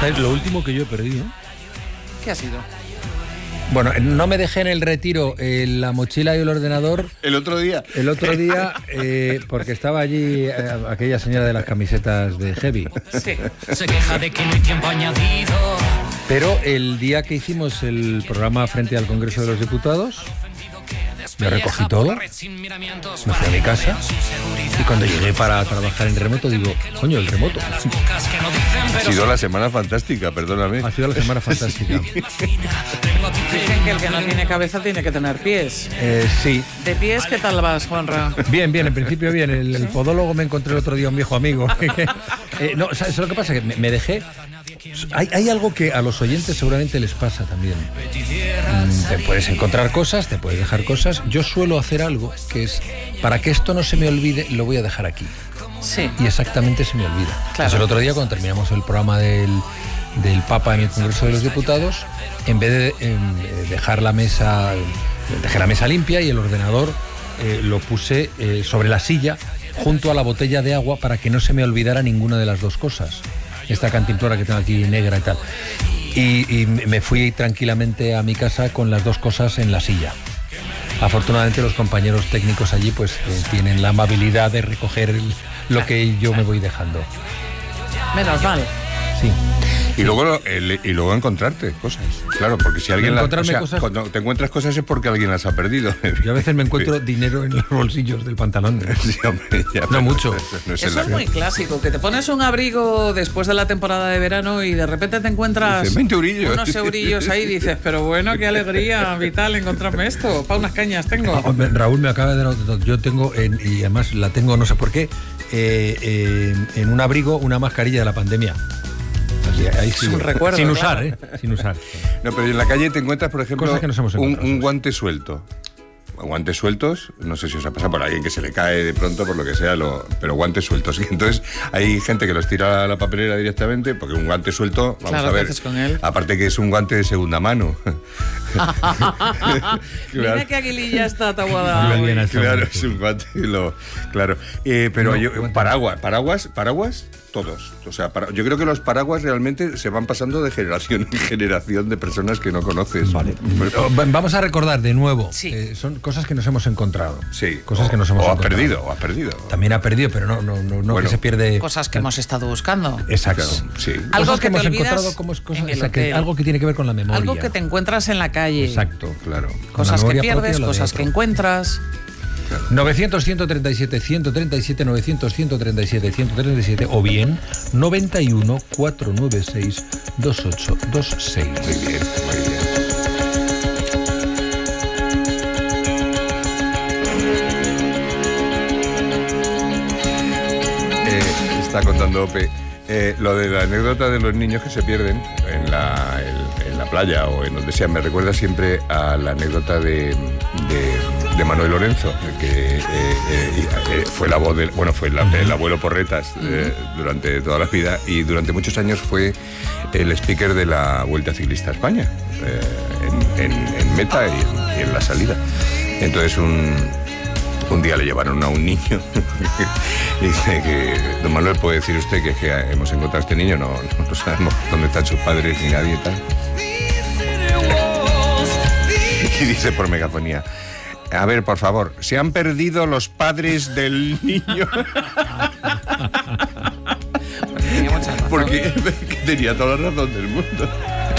es lo último que yo he perdido. ¿Qué ha sido? Bueno, no me dejé en el retiro la mochila y el ordenador. ¿El otro día? El otro día, porque estaba allí aquella señora de las camisetas de Heavy. Sí. Se queja de que no hay tiempo añadido. Pero el día que hicimos el programa frente al Congreso de los Diputados, me recogí todo, me fui a mi casa y cuando llegué para trabajar en remoto digo, coño, el remoto. Ha sido la semana fantástica, perdóname. Ha sido la semana fantástica. Dicen que el que no tiene cabeza tiene que tener pies. Sí. ¿De pies qué tal vas, Juanra? Bien, en principio bien. El podólogo me encontré el otro día un viejo amigo. No, ¿sabes lo que pasa? Que me dejé... Hay algo que a los oyentes seguramente les pasa también. Te puedes encontrar cosas, te puedes dejar cosas. Yo suelo hacer algo que es, para que esto no se me olvide, lo voy a dejar aquí. Sí. Y exactamente se me olvida. Claro. Pues el otro día, cuando terminamos el programa del Papa en el Congreso de los Diputados, en vez de dejar la mesa, dejé la mesa limpia y el ordenador lo puse sobre la silla junto a la botella de agua para que no se me olvidara ninguna de las dos cosas. Esta cantimplora que tengo aquí negra y tal. Y me fui tranquilamente a mi casa con las dos cosas en la silla. Afortunadamente los compañeros técnicos allí pues tienen la amabilidad de recoger lo que yo me voy dejando. Menos mal. Sí. Y luego encontrarte cosas. Claro, porque si alguien cosas. Cuando te encuentras cosas es porque alguien las ha perdido. Yo a veces me encuentro dinero en los bolsillos del pantalón. Sí, hombre, ya, no mucho. Eso es muy clásico, que te pones un abrigo después de la temporada de verano y de repente te encuentras Dice, 20 eurillos. Unos eurillos ahí y dices, pero bueno, qué alegría vital encontrarme esto. Para unas cañas tengo. Raúl me acaba de... Yo tengo, y además la tengo, no sé por qué, en un abrigo una mascarilla de la pandemia. Ahí sí, un recuerdo, sin claro. usar, sin usar. No, pero en la calle te encuentras, por ejemplo, cosas que nos hemos encontrado, un guante suelto. Guantes sueltos, no sé si os ha pasado por alguien que se le cae de pronto, por lo que sea, pero guantes sueltos. Y entonces hay gente que los tira a la papelera directamente, porque un guante suelto, vamos claro, a ver, ¿qué haces con él? Aparte que es un guante de segunda mano. Mira qué aguililla está tabuada. Claro, es un guante, claro. Pero no, paraguas, todos. O sea, yo creo que los paraguas realmente se van pasando de generación en generación de personas que no conoces. Vale. Vamos a recordar de nuevo. Sí. Son cosas que nos hemos encontrado. Sí. Cosas que nos hemos encontrado. O has perdido. También ha perdido, pero no bueno, que se pierde. Cosas que hemos estado buscando. Exacto. Claro, sí. Algo Cosas que te hemos olvidas encontrado como cosas, en el o sea, hotel. algo que tiene que ver con la memoria. Algo que te encuentras en la calle. Exacto. Claro. Cosas que memoria pierdes, propia, cosas que encuentras. 900-137-137 o bien 91-496-2826. Muy bien. Está contando Ope lo de la anécdota de los niños que se pierden en la playa o en donde sea. Me recuerda siempre a la anécdota de Manuel Lorenzo, que fue la voz fue el abuelo Porretas durante toda la vida y durante muchos años fue el speaker de la Vuelta Ciclista a España, en meta y en la salida. Entonces un día le llevaron a un niño y dice que, don Manuel, ¿puede decir usted que hemos encontrado a este niño? No sabemos dónde están sus padres ni nadie y tal. Y dice por megafonía, a ver, por favor, ¿se han perdido los padres del niño? Tenía mucha razón. Porque tenía toda la razón del mundo.